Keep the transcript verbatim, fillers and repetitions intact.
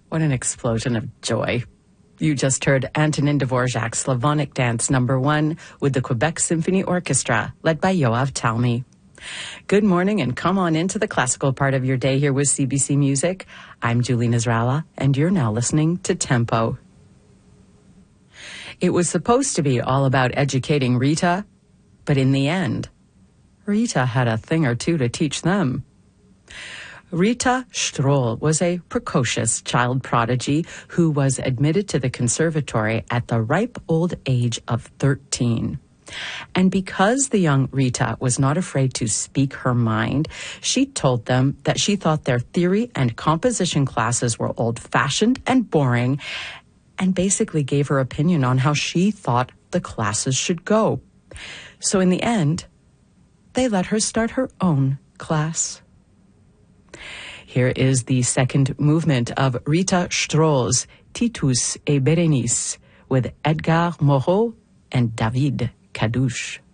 What an explosion of joy. You just heard Antonin Dvorak's Slavonic Dance Number One with the Quebec Symphony Orchestra, led by Yoav Talmi. Good morning and come on into the classical part of your day here with C B C Music. I'm Julie Nazralla, and you're now listening to Tempo. It was supposed to be all about educating Rita, but in the end, Rita had a thing or two to teach them. Rita Stroll was a precocious child prodigy who was admitted to the conservatory at the ripe old age of thirteen. And because the young Rita was not afraid to speak her mind, she told them that she thought their theory and composition classes were old-fashioned and boring, and basically gave her opinion on how she thought the classes should go. So in the end, they let her start her own class. Here is the second movement of Rita Stroll's Titus et Berenice with Edgar Moreau and David Kadouche.